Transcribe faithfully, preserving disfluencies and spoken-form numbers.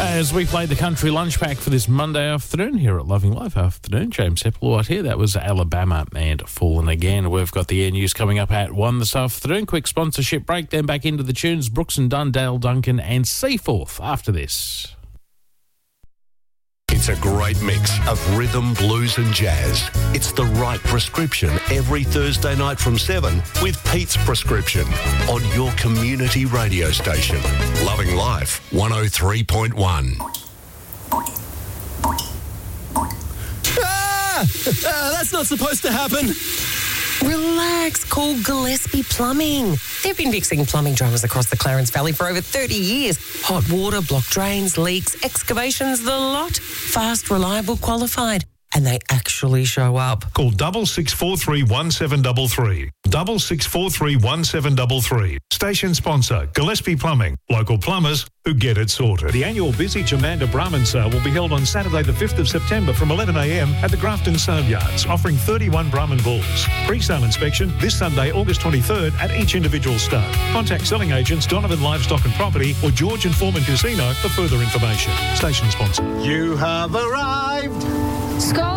As we played the country lunch pack for this Monday afternoon here at Loving Life Afternoon, James Hepplewhite here. That was Alabama and Fallen Again. We've got the air news coming up at one this afternoon. Quick sponsorship break, then back into the tunes. Brooks and Dunn, Dale Duncan and Seaforth after this. It's a great mix of rhythm, blues and jazz. It's the right prescription every Thursday night from seven with Pete's Prescription on your community radio station. Loving Life one oh three point one. Ah! That's not supposed to happen. Relax, call Gillespie Plumbing. They've been fixing plumbing dramas across the Clarence Valley for over thirty years. Hot water, blocked drains, leaks, excavations, the lot. Fast, reliable, qualified. And they actually show up. Call double six four three one seven double three. Double six four three one seven double three. Station sponsor Gillespie Plumbing. Local plumbers who get it sorted. The annual Busy Jamanda Brahman sale will be held on Saturday the fifth of September from eleven a m at the Grafton Sale Yards, offering thirty-one Brahman bulls. Pre-sale inspection this Sunday, August twenty-third at each individual stone. Contact selling agents Donovan Livestock and Property or George and Foreman Casino for further information. Station sponsor. You have arrived. Skull